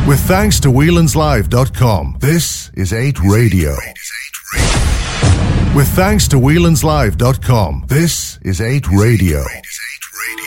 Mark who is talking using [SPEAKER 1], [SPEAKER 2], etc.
[SPEAKER 1] With thanks to Whelan'sLive.com, this is 8 Radio. With thanks to Whelan'sLive.com, this is 8 Radio.